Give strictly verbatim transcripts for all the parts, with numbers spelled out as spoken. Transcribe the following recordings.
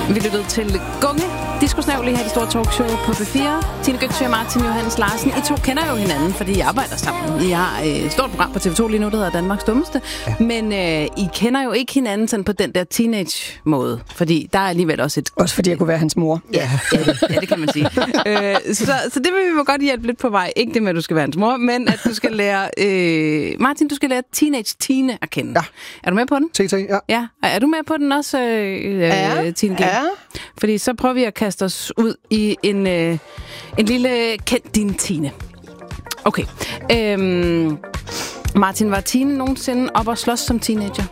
Vi lyttede til Gunge, Disco-snavl her i de store talkshow på B fire. Tine Götzsche og Martin Johannes Larsen. I to kender jo hinanden, fordi I arbejder sammen. I har et stort program på T V to lige nu, der hedder Danmarks Dummeste. Ja. Men øh, I kender jo ikke hinanden sådan på den der teenage-måde. Fordi der er alligevel også et... Også fordi jeg kunne være hans mor. Ja, ja, det, ja det kan man sige. øh, så, så det vil vi jo godt hjælpe lidt på vej. Ikke det med, at du skal være hans mor, men at du skal lære... Øh, Martin, du skal lære Teenage Tine at kende. Ja. Er du med på den? T T, ja. Ja. Er du med på den også, øh, ja. Tine G? Ja. Fordi så prøver vi at kaste os ud i en, øh, en lille kend din Tine. Okay. Øhm, Martin, var Tine nogensinde op og slås som teenager?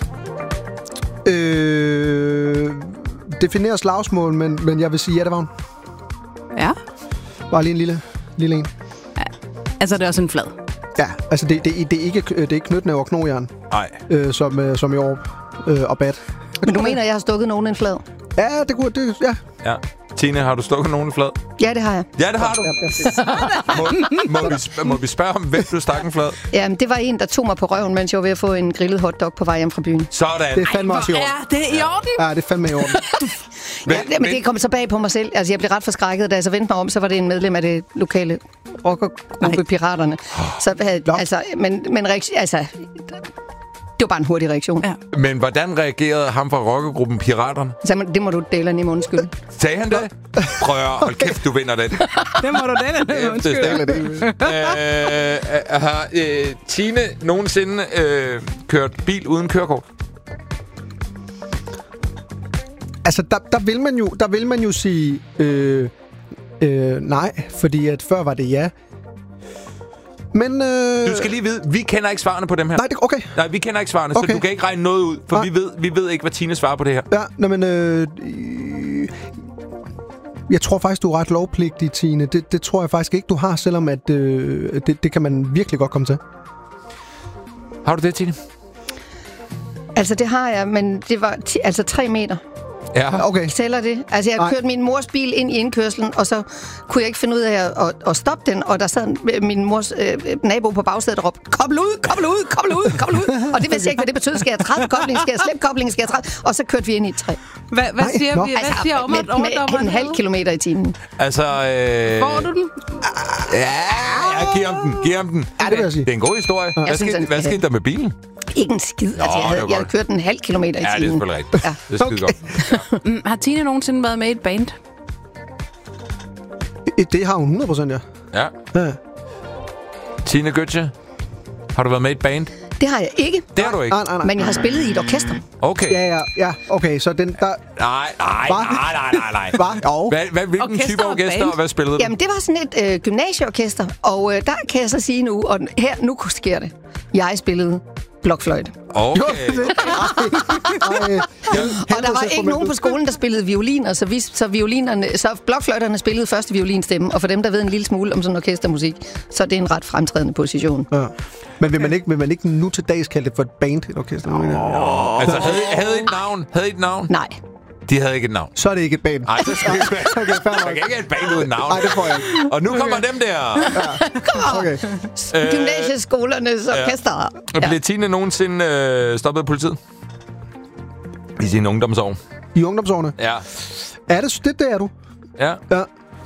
Øh, definerer slagsmål, men, men jeg vil sige, ja, det var hun. Ja. Bare lige en lille, lille en. Ja. Altså, det er også en flad. Ja, altså det, det, det er ikke, det er ikke knytnæve og knogjern. Nej. Øh, som, øh, som i år øh, og bat. Men du mener, jeg har stukket nogen en flad? Ja, det kunne det, ja. Ja. Tine, har du stukket nogen flad? Ja, det har jeg. Ja, det har du. Ja, ja. må, må, vi, må vi spørge om, hvem du stak en flad? Jamen, det var en, der tog mig på røven, mens jeg var ved at få en grillet hotdog på vej hjem fra byen. Sådan. Det er fandme også i orden. Ja, det er i orden. Ja, det er fandme i orden. Men, ja, men det kom så bag på mig selv. Altså, jeg blev ret forskrækket, da jeg så vendte mig om, så var det en medlem af det lokale rockergruppe Piraterne. Så havde, altså, men, men altså, det var bare en hurtig reaktion. Ja. Men hvordan reagerede ham fra rockergruppen Piraterne? Så det må du dele en i undskyld. Sagde han det? Prøv at hold kæft, du vinder den. Det må du dele en undskyld. øh, har øh, Tine nogensinde øh, kørt bil uden kørekort? Altså, der, der, vil man jo, der vil man jo sige øh, øh, nej, fordi at før var det ja. Men... Øh, Du skal lige vide, vi kender ikke svarene på dem her. Nej, det, okay. Nej, vi kender ikke svarene, Okay. så du kan ikke regne noget ud, for Nej. vi ved, vi ved ikke, hvad Tine svarer på det her. Ja, nej, men... Øh, øh, jeg tror faktisk, du er ret lovpligtig, Tine. Det, det tror jeg faktisk ikke, du har, selvom at, øh, det, det kan man virkelig godt komme til. Har du det, Tine? Altså, det har jeg, men det var ti- altså tre meter. Ja. Okay. Tæller det? Altså, jeg har kørt min mors bil ind i indkørslen, og så kunne jeg ikke finde ud af at, at, at stoppe den, og der sad min mors øh, nabo på bagsædet og råbte, kobl ud, kobl ud, kobl ud, kobl ud. Og det vidste jeg ikke, hvad det betød. Skal jeg træde kobling, skal jeg slippe kobling, skal jeg træde? Og så kørte vi ind i et træ. Hvad, hvad Nej, siger nå. vi? Hvad Altså, siger med, området med en halv kilometer i timen. Altså, øh... Får du den? Ja, jeg giver ham den, giver ham den. Ja, det vil jeg sige. Det er en god historie. Hvad Jeg synes, skete, han hvad skal skete der med bilen? Ikke en skid. Altså, jeg det havde, var jeg havde godt. kørt en halv kilometer i Ja, det er timen. selvfølgelig rigtigt. Ja. Det er skide godt. Mm, har Tine nogensinde været med i et band? Det har hun hundrede procent, ja. Ja. ja. Tine Götzsche, har du været med i et band? Det har jeg ikke, Det har du ikke. Nej, nej, nej. men jeg har spillet i et orkester. Okay. Ja, ja, ja. Okay, så den der... Nej, nej, nej, Hva? nej, nej, nej. Hva? Jo. Hvad, hvad, hvilken Orkester type og orkester, band? og hvad spillede du? Jamen, det var sådan et øh, gymnasieorkester, og øh, der kan jeg så sige nu, og her, nu sker det. Jeg spillede blokfløjte. Okay. Ej, Og der var ikke nogen på skolen, der spillede violiner, så, vi, så, violinerne, så blokfløjterne spillede første violinstemme, og for dem, der ved en lille smule om sådan orkestermusik, så er det en ret fremtrædende position. ja. Men vil man, ikke, vil man ikke nu til dags kalde det for et band, et orkester? Oh. Altså, havde, havde I et navn? Havde I et navn? Nej. De havde ikke et navn. Så er det ikke et band. Nej, det skal ikke være. Okay, fair Man nok. kan ikke have et band uden navn. Nej, det får jeg ikke. Og nu kommer dem der. Okay. Gymnasieskolernes orkester. Ja. Blev Tine nogensinde øh, stoppet af politiet? I sin ungdomsår. I ungdomsårene? Ja. Er det det, det er du? Ja. Ja.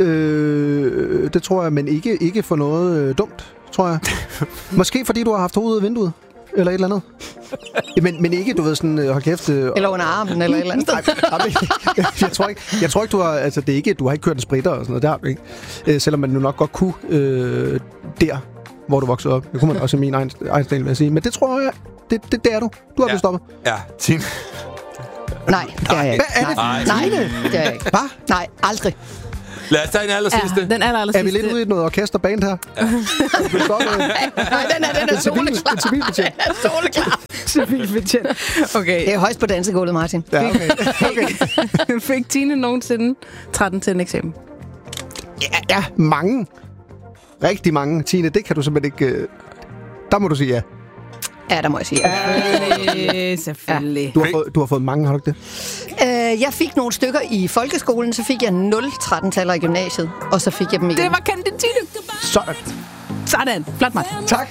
Øh, det tror jeg, men ikke, ikke for noget øh, dumt, tror jeg. Måske fordi du har haft hovedet ud af vinduet. Eller et eller andet. Ja, men, men ikke, du ved, sådan, øh, hold kæft... Øh, Eller under armen, eller et eller andet sted. Nej, nej, jeg tror ikke, jeg tror ikke, du har, altså det er ikke, du har ikke kørt en spritter og sådan noget, der har du ikke. Øh, selvom man nu nok godt kunne øh, der, hvor du voksede op. Det kunne man også i min egen, egen stil, vil jeg sige. Men det tror jeg, det, det, det er du. Du har Ja. blevet stoppet. Ja, Tine. Nej, det er jeg ikke. Hvad er det? Nej, nej, det er jeg ikke. Hvad? Nej, aldrig. Lad os tage en aller sidste. Ja, den aller, aller Er vi sidste. lidt ude i noget orkesterband her? Ja. Nej, den er, den er soleklar. En civilbetjent. Den er soleklar. Civilbetjent. Okay. Det er højst på dansegulvet, Martin. Ja, okay. okay. Fik Tine nogensinde tretten til en eksamen? Ja, ja, mange. Rigtig mange. Tine, det kan du simpelthen ikke... Øh, der må du sige ja. Ja, der må jeg sige. Ja. Selvfølgelig. Selvfølgelig. Du har, fået, du har fået mange, har du ikke det? Øh, jeg fik nogle stykker i folkeskolen, så fik jeg nul tretten-taller i gymnasiet, og så fik jeg dem igen. Det var kendt din Tine. Sådan. Sådan. Flot, Martin. Tak.